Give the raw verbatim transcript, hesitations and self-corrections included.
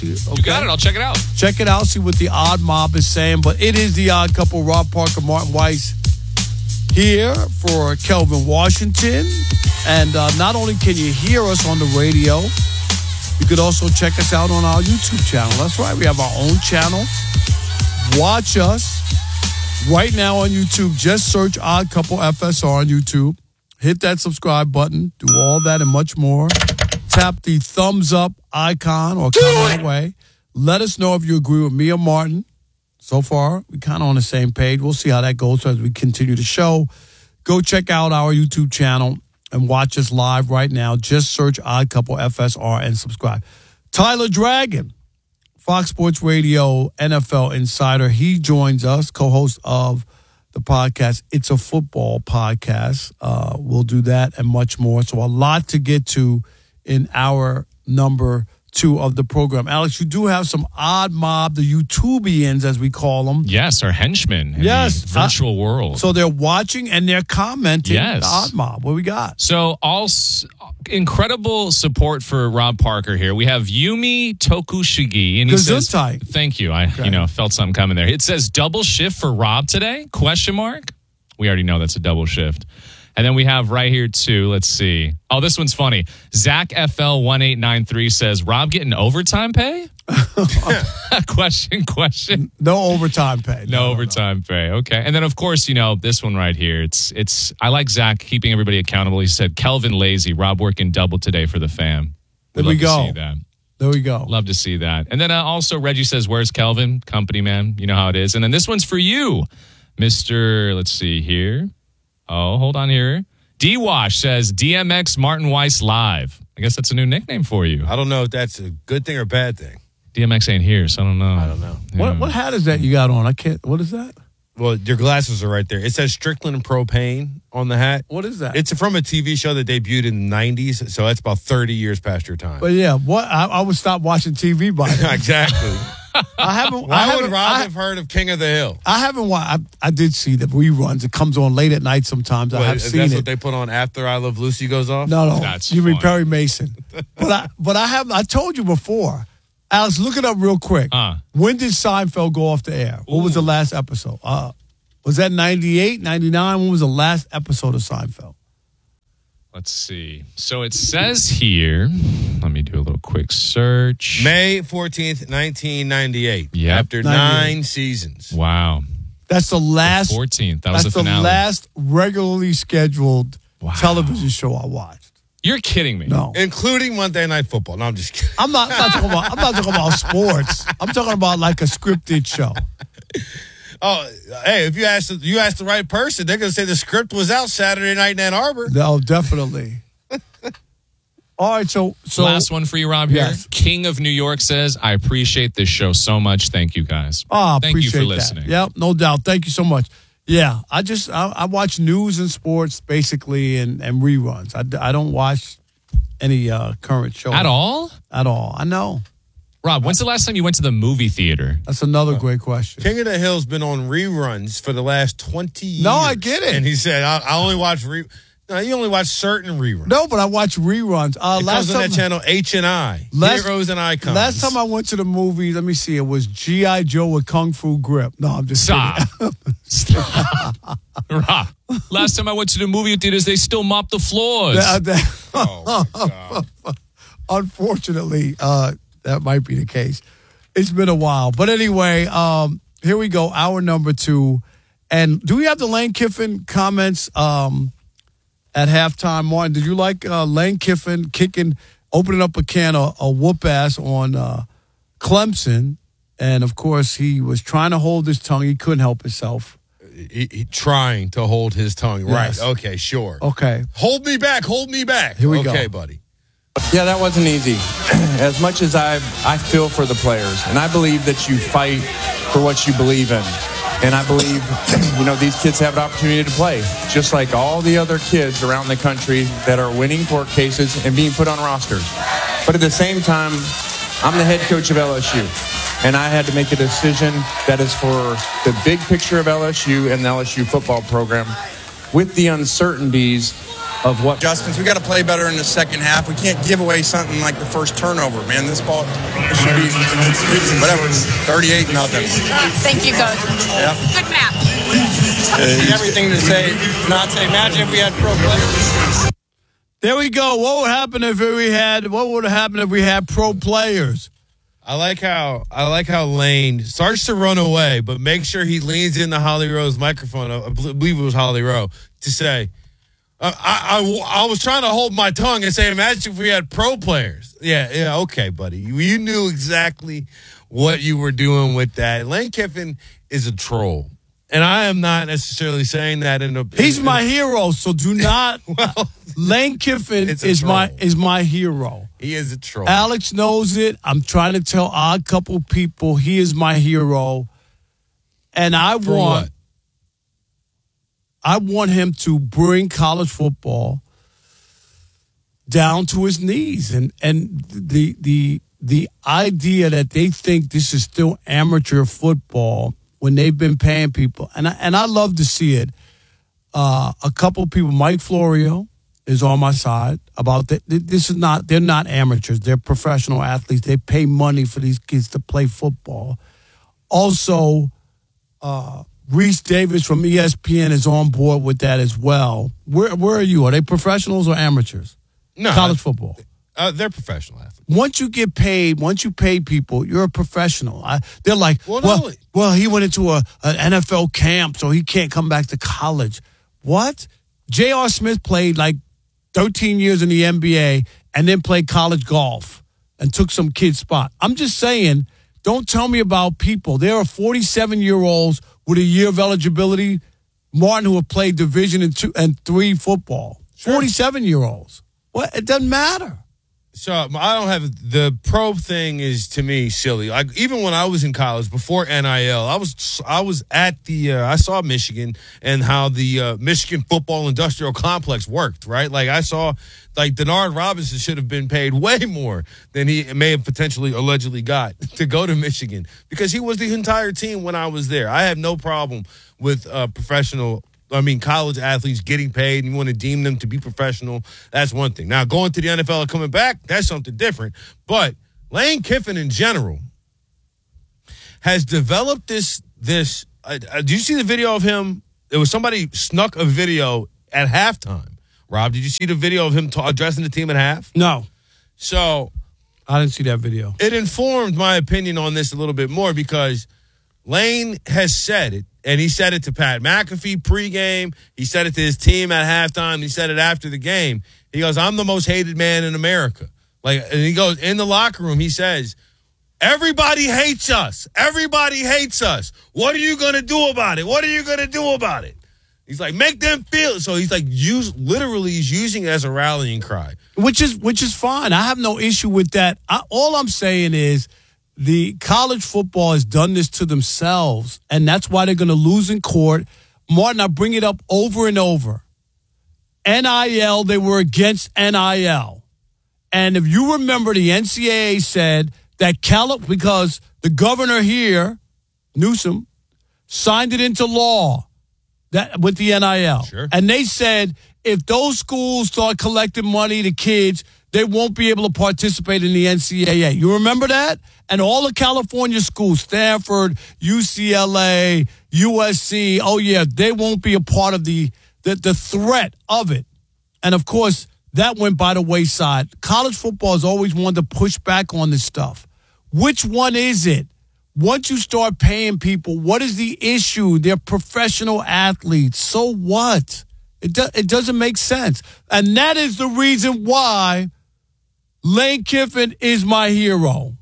Okay. You got it. I'll check it out. Check it out. See what the Odd Mob is saying. But it is the Odd Couple. Rob Parker, Martin Weiss here for Kelvin Washington. And uh, not only can you hear us on the radio, you could also check us out on our YouTube channel. That's right. We have our own channel. Watch us right now on YouTube. Just search Odd Couple F S R on YouTube. Hit that subscribe button. Do all that and much more. Tap the thumbs up icon or comment away. Let us know if you agree with me or Martin. So far, we're kind of on the same page. We'll see how that goes as we continue the show. Go check out our YouTube channel and watch us live right now. Just search Odd Couple F S R and subscribe. Tyler Dragon, Fox Sports Radio N F L Insider. He joins us, co-host of the podcast. It's a football podcast. Uh, we'll do that and much more. So a lot to get to in our number two of the program. Alex, you do have some Odd Mob, the YouTubians, as we call them. Yes, our henchmen in yes, the virtual uh, world. So they're watching and they're commenting. Yes. The Odd Mob. What we got? So all s- incredible support for Rob Parker here. We have Yumi Tokushigi. And he says, Gesundheit. thank you. I, Okay. you know, felt something coming there. It says double shift for Rob today? Question mark. We already know that's a double shift. And then we have right here, too. Let's see. Oh, this one's funny. Zach F L one eight nine three says, Rob getting overtime pay? question, question. No overtime pay. No, No, no overtime no. pay. Okay. And then, of course, you know, this one right here. It's, it's. I like Zach keeping everybody accountable. He said, Kelvin lazy. Rob working double today for the fam. There We'd we love go. To see that. There we go. Love to see that. And then uh, also Reggie says, where's Kelvin? Company man. You know how it is. And then this one's for you, Mister Let's see here. Oh, hold on here. D-Wash says, D M X Martin Weiss live. I guess that's a new nickname for you. I don't know if that's a good thing or bad thing. D M X ain't here, so I don't know. I don't know. Yeah. What what hat is that you got on? I can't. What is that? Well, your glasses are right there. It says Strickland Propane on the hat. What is that? It's from a T V show that debuted in the nineties, so that's about thirty years past your time. But yeah, what I, I would stop watching T V by then. Exactly. I haven't. Why I haven't, would Rob I, have heard of King of the Hill? I haven't watched. I, I did see the reruns. It comes on late at night sometimes. I Well, have seen that's it. what they put on after I Love Lucy goes off? no, no, That's you mean funny. Perry Mason? but I, but I have. I told you before. Alex, look it up real quick. Uh. When did Seinfeld go off the air? What Ooh. was the last episode? Uh, was that ninety-eight, ninety-nine? When was the last episode of Seinfeld? Let's see. So it says here, let me do a little quick search. May fourteenth, nineteen ninety-eight. Yep. After ninety-eight. nine seasons. Wow. That's the last. fourteenth. That was that's the finale. last regularly scheduled Wow. television show I watched. You're kidding me. No. Including Monday Night Football. No, I'm just kidding. I'm not, I'm not talking about. I'm not talking about sports. I'm talking about like a scripted show. Oh, hey, if you ask you ask the right person, they're going to say the script was out Saturday night in Ann Arbor. No, definitely. All right, so so Last one for you, Rob, here. Yes. King of New York says, I appreciate this show so much. Thank you, guys. Oh, Thank you appreciate for that. listening. Yep, no doubt. Thank you so much. Yeah, I just I, I watch news and sports basically and, and reruns. I, I don't watch any uh, current shows At all? At all. I know. Rob, when's the last time you went to the movie theater? That's another great question. King of the Hill's been on reruns for the last twenty years. No, I get it. And he said, I, I only watch re. No, you only watch certain reruns. No, but I watch reruns. Uh, it last comes on time, that channel H and I, Last- Heroes and Icons. Last time I went to the movies, let me see, it was G I. Joe with Kung Fu Grip. No, I'm just Stop. kidding. Stop. Rob, last time I went to the movie theaters, they still mop the floors. That- that- Oh, my God. Unfortunately, uh, that might be the case. It's been a while. But anyway, um, here we go. Hour number two. And do we have the Lane Kiffin comments um, at halftime? Martin, did you like uh, Lane Kiffin kicking, opening up a can of a whoop ass on uh, Clemson? And, of course, he was trying to hold his tongue. He couldn't help himself. He, he trying to hold his tongue. Yes. Right. Okay, sure. Okay. Hold me back. Hold me back. Here we okay, go. Okay, buddy. Yeah, that wasn't easy. As much as I I feel for the players, and I believe that you fight for what you believe in. And I believe, you know, these kids have an opportunity to play, just like all the other kids around the country that are winning court cases and being put on rosters. But at the same time, I'm the head coach of L S U, and I had to make a decision that is for the big picture of L S U and the L S U football program with the uncertainties of what adjustments. We got to play better in the second half. We can't give away something like the first turnover, man. This ball it should be whatever, thirty-eight nothing. Thank you, Coach. Yeah. Good map. Everything to say, not say. Imagine if we had pro players. There we go. What would happen if we had? What would happen if we had pro players? I like how I like how Lane starts to run away, but make sure he leans into Holly Rowe's microphone. I believe it was Holly Rowe to say, uh, I, I I was trying to hold my tongue and say, imagine if we had pro players. Yeah, yeah, okay, buddy. You, you knew exactly what you were doing with that. Lane Kiffin is a troll. And I am not necessarily saying that in a. He's in, my hero, so do not. well, Lane Kiffin It's a is troll. my is my hero. he is a troll. Alex knows it. I'm trying to tell odd couple people he is my hero, and I For want what? I want him to bring college football down to his knees, and and the the the idea that they think this is still amateur football when they've been paying people, and I, and I love to see it. Uh, a couple people, Mike Florio is on my side about that. This is not, they're not amateurs. They're professional athletes. They pay money for these kids to play football. Also, uh, Reese Davis from E S P N is on board with that as well. Where where are you? Are they professionals or amateurs? No, College football. Uh, they're professional athletes. Once you get paid, once you pay people, you're a professional. I, they're like, Well, well, no. well, he went into a an N F L camp, so he can't come back to college. What? J R. Smith played like thirteen years in the N B A and then played college golf and took some kid's spot. I'm just saying, don't tell me about people. There are forty-seven-year-olds with a year of eligibility, Martin, who have played Division and two and three football. Sure. forty-seven-year-olds. What? It doesn't matter. So I don't have the pro thing is to me silly. Like even when I was in college before N I L, I was I was at the uh, I saw Michigan and how the uh, Michigan football industrial complex worked. Right, like I saw like Denard Robinson should have been paid way more than he may have potentially allegedly got to go to Michigan because he was the entire team when I was there. I have no problem with uh, professional. I mean, college athletes getting paid and you want to deem them to be professional, that's one thing. Now, going to the N F L and coming back, that's something different. But Lane Kiffin in general has developed this, this uh, uh, did you see the video of him? There was somebody snuck a video at halftime. Rob, did you see the video of him ta- addressing the team at half? No, So I didn't see that video. it informed my opinion on this a little bit more because Lane has said it, and he said it to Pat McAfee pregame. He said it to his team at halftime. He said it after the game. He goes, I'm the most hated man in America. Like, and he goes, in the locker room, he says, everybody hates us. Everybody hates us. What are you going to do about it? What are you going to do about it? He's like, make them feel it. So he's like, use literally, he's using it as a rallying cry. Which is which is fine. I have no issue with that. I, all I'm saying is the college football has done this to themselves, and that's why they're going to lose in court. Martin, I bring it up over and over. N I L, they were against N I L. And if you remember, the N C double A said that Cal- because the governor here, Newsom, signed it into law that with the N I L. Sure. And they said if those schools start collecting money to kids, they won't be able to participate in the N C double A. You remember that? And all the California schools, Stanford, U C L A, U S C, oh, yeah, they won't be a part of the, the, the threat of it. And, of course, that went by the wayside. College football has always wanted to push back on this stuff. Which one is it? Once you start paying people, what is the issue? They're professional athletes. So what? It, do, it doesn't make sense. And that is the reason why Lane Kiffin is my hero.